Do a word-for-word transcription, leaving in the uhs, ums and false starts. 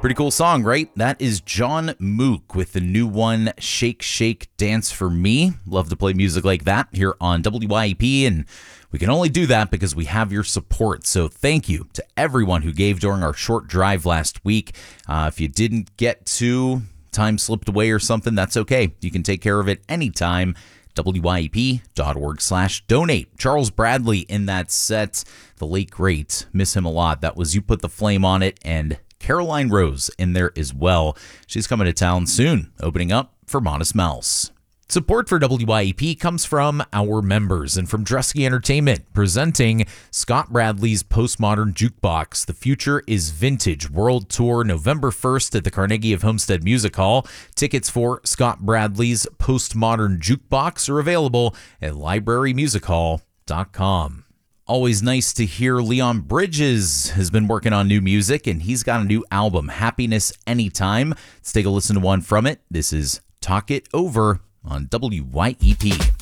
Pretty cool song, right? That is John Mook with the new one, Shake, Shake, Dance for Me. Love to play music like that here on W Y E P, and we can only do that because we have your support. So thank you to everyone who gave during our short drive last week. Uh, if you didn't get to, time slipped away or something, that's okay. You can take care of it anytime. W Y E P dot org slash donate. Charles Bradley in that set, the late great, miss him a lot. That was You Put the Flame on It, and Caroline Rose in there as well. She's coming to town soon, opening up for Modest Mouse. Support for W Y E P comes from our members and from Dresky Entertainment, presenting Scott Bradley's Postmodern Jukebox. The Future is Vintage World Tour, November first at the Carnegie of Homestead Music Hall. Tickets for Scott Bradley's Postmodern Jukebox are available at library music hall dot com. Always nice to hear Leon Bridges has been working on new music, and he's got a new album, Happiness Anytime. Let's take a listen to one from it. This is Talk It Over on W Y E P.